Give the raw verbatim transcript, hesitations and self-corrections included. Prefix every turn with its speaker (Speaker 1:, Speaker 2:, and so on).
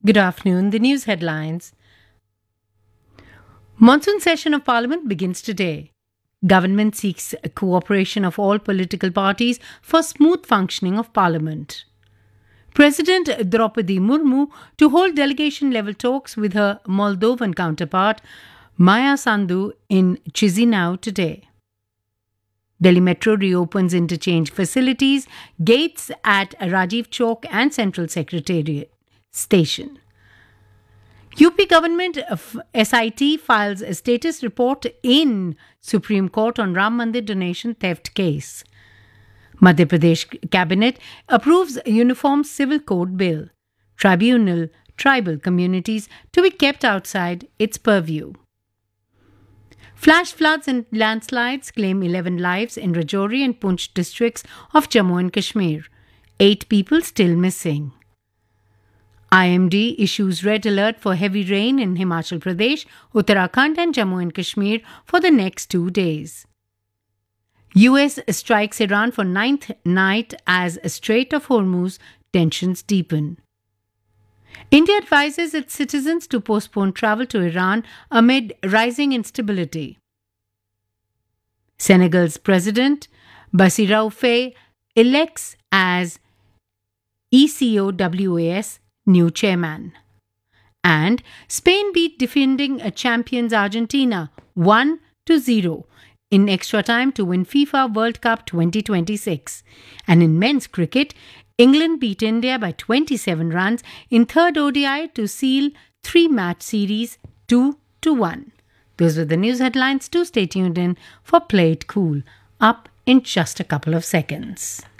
Speaker 1: Good afternoon. The news headlines. Monsoon session of Parliament begins today. Government seeks cooperation of all political parties for smooth functioning of Parliament. President Draupadi Murmu to hold delegation-level talks with her Moldovan counterpart Maya Sandu in Chisinau today. Delhi Metro reopens interchange facilities, gates at Rajiv Chowk and Central Secretariat Station. U P government S I T files a status report in Supreme Court on Ram Mandir donation theft case. Madhya Pradesh Cabinet approves Uniform Civil Code Bill. Tribunal tribal communities to be kept outside its purview. Flash floods and landslides claim eleven lives in Rajouri and Poonch districts of Jammu and Kashmir. Eight people still missing. I M D issues red alert for heavy rain in Himachal Pradesh, Uttarakhand and Jammu and Kashmir for the next two days. U S strikes Iran for ninth night as Strait of Hormuz tensions deepen. India advises its citizens to postpone travel to Iran amid rising instability. Senegal's president, Bassirou Faye, elects as ECOWAS new chairman. And Spain beat defending champions Argentina one to zero in extra time to win FIFA World Cup twenty twenty-six. And in men's cricket, England beat India by twenty-seven runs in third O D I to seal three-match series two to one. Those were the news headlines. Do stay tuned in for Play It Cool, up in just a couple of seconds.